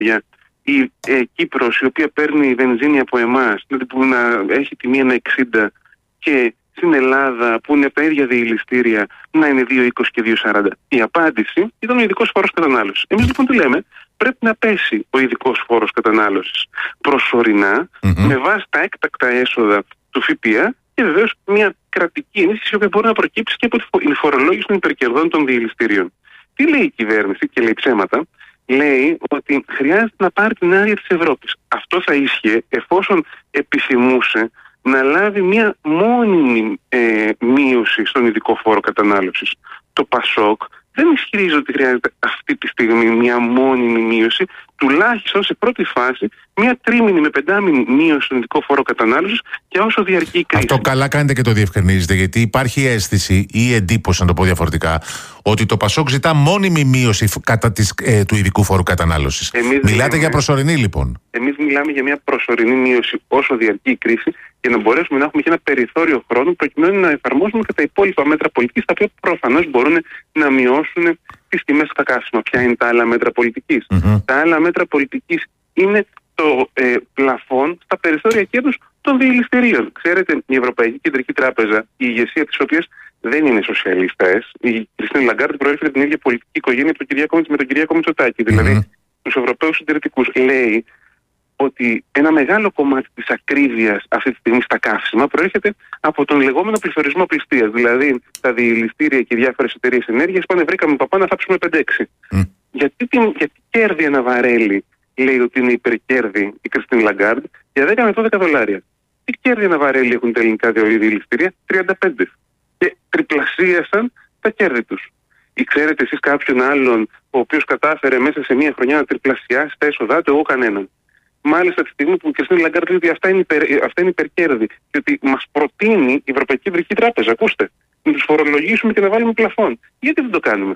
για η Κύπρος, η οποία παίρνει βενζίνη από εμάς, δηλαδή που να έχει τιμή 1,60 και στην Ελλάδα που είναι τα ίδια διελιστήρια να είναι 2,20 και 2,40. Η απάντηση ήταν ο ειδικός φόρος κατανάλωσης. Εμείς λοιπόν τι λέμε? Πρέπει να πέσει ο ειδικός φόρος κατανάλωσης προσωρινά με βάση τα έκτακτα έσοδα του ΦΠΑ και βεβαίως μια κρατική ενίσχυση η οποία μπορεί να προκύψει και από τη φορολόγηση των υπερκερδών των διελιστηρίων. Τι λέει η κυβέρνηση και λέει ψέματα? Λέει ότι χρειάζεται να πάρει την άδεια της Ευρώπης. Αυτό θα ίσχυε εφόσον επιθυμούσε να λάβει μια μόνιμη μείωση στον ειδικό φόρο κατανάλωσης. Το ΠΑΣΟΚ δεν ισχυρίζει ότι χρειάζεται αυτή τη στιγμή μια μόνιμη μείωση, τουλάχιστον σε πρώτη φάση μια τρίμηνη με πεντάμηνη μείωση στον ειδικό φόρο κατανάλωσης και όσο διαρκεί η κρίση. Αυτό καλά κάνετε και το διευκρινίζετε, γιατί υπάρχει αίσθηση ή εντύπωση, να το πω διαφορετικά, ότι το ΠΑΣΟΚ ζητά μόνιμη μείωση του ειδικού φόρου κατανάλωσης. Μιλάτε για προσωρινή λοιπόν? Εμείς μιλάμε για μια προσωρινή μείωση όσο διαρκεί η κρίση, για να μπορέσουμε να έχουμε και ένα περιθώριο χρόνου προκειμένου να εφαρμόσουμε και τα υπόλοιπα μέτρα πολιτικής, τα οποία προφανώς μπορούν να μειώσουν τις τιμές στα καύσιμα. Ποια είναι τα άλλα μέτρα πολιτικής? Τα άλλα μέτρα πολιτικής είναι το πλαφόν στα περιθώρια κέρδους των διελιστηρίων. Ξέρετε, η Ευρωπαϊκή Κεντρική Τράπεζα, η ηγεσία της οποίας δεν είναι σοσιαλιστές, η Κριστίν Λαγκάρντ προέρχεται από την ίδια πολιτική οικογένεια με τον Κυριάκο Μητσοτάκη, δηλαδή τους Ευρωπαίους συντηρητικούς, λέει ότι ένα μεγάλο κομμάτι της ακρίβειας αυτή τη στιγμή στα καύσιμα προέρχεται από τον λεγόμενο πληθωρισμό πληστείας. Δηλαδή, τα διελιστήρια και οι διάφορες εταιρείες ενέργειας πάνε, βρήκαμε παπά να θάψουμε 5-6. Γιατί κέρδη ένα βαρέλι, λέει ότι είναι υπερκέρδη η Κριστίν Λαγκάρντ, για 10 με 12 δολάρια. Τι κέρδη ένα βαρέλι έχουν τα ελληνικά διελιστήρια? 35. Και τριπλασίασαν τα κέρδη τους. Ή ξέρετε εσείς κάποιον άλλον ο οποίος κατάφερε μέσα σε μία χρονιά να τριπλασιάσει τα έσοδά του? Εγώ κανέναν. Μάλιστα, τη στιγμή που η Κριστίν Λαγκάρντ λέει ότι αυτά είναι υπερκέρδη και ότι μας προτείνει η Ευρωπαϊκή Κεντρική Τράπεζα, ακούστε, να τους φορολογήσουμε και να βάλουμε πλαφόν. Γιατί δεν το κάνουμε?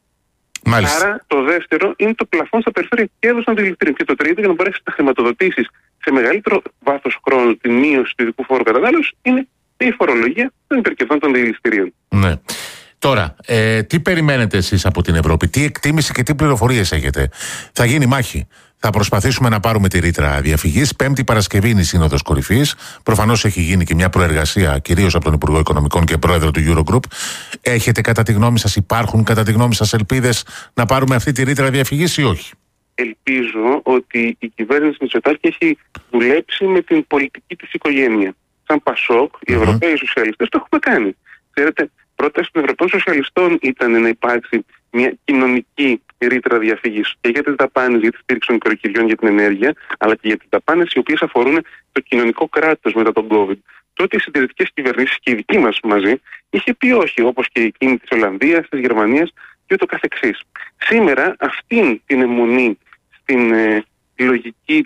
Μάλιστα. Άρα το δεύτερο είναι το πλαφόν στα περιθώρια κέρδους των διελιστηρίων. Και το τρίτο, για να μπορέσει να χρηματοδοτήσεις σε μεγαλύτερο βάθος χρόνου τη μείωση του ειδικού φόρου κατανάλωσης, είναι η φορολογία των υπερκερδών των διελιστηρίων. Ναι. Τώρα, τι περιμένετε εσείς από την Ευρώπη? Τι εκτίμηση και τι πληροφορίες έχετε? Θα γίνει μάχη? Θα προσπαθήσουμε να πάρουμε τη ρήτρα διαφυγής? Πέμπτη Παρασκευή είναι η Σύνοδος Κορυφής. Προφανώς έχει γίνει και μια προεργασία, κυρίως από τον Υπουργό Οικονομικών και Πρόεδρο του Eurogroup. Έχετε κατά τη γνώμη σας, υπάρχουν κατά τη γνώμη σας ελπίδες να πάρουμε αυτή τη ρήτρα διαφυγής ή όχι? Ελπίζω ότι η κυβέρνηση Μητσοτάκη έχει δουλέψει με την πολιτική της οικογένεια. Σαν ΠΑΣΟΚ, οι Ευρωπαίοι Σοσιαλιστές το έχουμε κάνει. Ξέρετε, πρόταση των Ευρωπαίων Σοσιαλιστών ήταν να υπάρξει μια κοινωνική ρήτρα διαφυγής και για τις δαπάνες για τη στήριξη των νοικοκυριών για την ενέργεια, αλλά και για τις δαπάνες οι οποίες αφορούν το κοινωνικό κράτος μετά τον COVID. Τότε οι συντηρητικές κυβερνήσεις και οι δικοί μας μαζί είχε πει όχι, όπως και εκείνη της Ολλανδίας, της Γερμανίας και ούτω καθεξής. Σήμερα αυτήν την αιμονή στην λογική,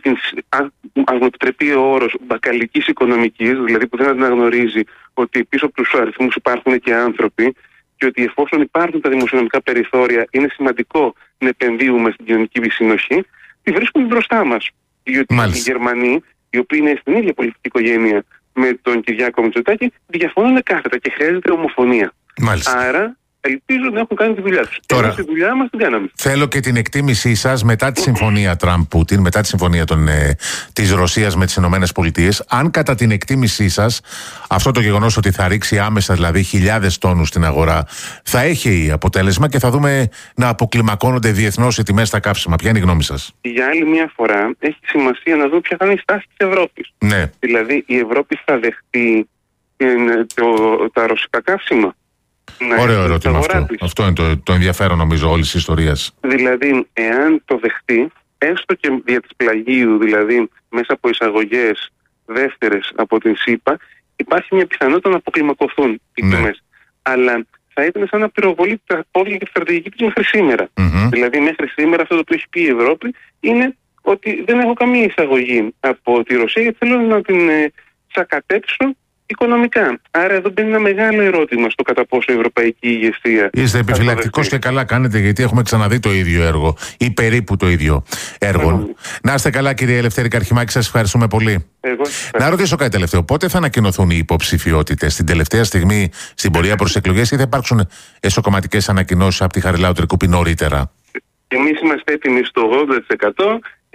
αν μου επιτρέπει ο όρος, μπακαλικής οικονομικής, δηλαδή που δεν αναγνωρίζει ότι πίσω από τους αριθμούς υπάρχουν και άνθρωποι και ότι εφόσον υπάρχουν τα δημοσιονομικά περιθώρια είναι σημαντικό να επενδύουμε στην κοινωνική συνοχή, τη βρίσκουν μπροστά μας. Διότι οι Γερμανοί, οι οποίοι είναι στην ίδια πολιτική οικογένεια με τον Κυριάκο Μητσοτάκη, διαφωνούν κάθετα και χρειάζεται ομοφωνία. Άρα ελπίζω να έχουν κάνει τη δουλειά τους. Τώρα, τη δουλειά μας την κάναμε. Θέλω και την εκτίμησή σας μετά τη συμφωνία Τραμπ-Πούτιν, μετά τη συμφωνία της Ρωσίας με τις ΗΠΑ. Αν κατά την εκτίμησή σας αυτό το γεγονός ότι θα ρίξει άμεσα δηλαδή χιλιάδες τόνους στην αγορά θα έχει αποτέλεσμα και θα δούμε να αποκλιμακώνονται διεθνώς οι τιμές στα καύσιμα. Ποια είναι η γνώμη σας? Για άλλη μια φορά έχει σημασία να δούμε ποια θα είναι η στάση της Ευρώπης. Ναι. Δηλαδή η Ευρώπη θα δεχτεί τα ρωσικά καύσιμα? Ωραίο ερώτημα αυτό. Αυτό είναι το ενδιαφέρον νομίζω όλης της ιστορίας. Δηλαδή, εάν το δεχτεί, έστω και δια της πλαγίου, δηλαδή μέσα από εισαγωγές δεύτερες από την ΣΥΠΑ, υπάρχει μια πιθανότητα να αποκλιμακωθούν οι τιμές. Αλλά θα ήταν σαν να πυροβολεί τα πόδια και τη στρατηγική της μέχρι σήμερα. Δηλαδή, μέχρι σήμερα αυτό το οποίο έχει πει η Ευρώπη είναι ότι δεν έχω καμία εισαγωγή από τη Ρωσία γιατί θέλω να την τσακατέψω οικονομικά. Άρα εδώ μπαίνει ένα μεγάλο ερώτημα στο κατά πόσο η ευρωπαϊκή ηγεσία. Είστε επιφυλακτικός και καλά κάνετε, γιατί έχουμε ξαναδεί το ίδιο έργο ή περίπου το ίδιο έργο. Να είστε καλά, κύριε Ελευθέρη Καρχιμάκη, σας ευχαριστούμε πολύ. Να ρωτήσω κάτι τελευταίο. Πότε θα ανακοινωθούν οι υποψηφιότητες? Στην τελευταία στιγμή, στην πορεία προς εκλογές, ή θα υπάρξουν εσωκομματικές ανακοινώσεις από τη Χαριλάου Τρικούπη νωρίτερα? Εμείς είμαστε έτοιμοι στο 80%.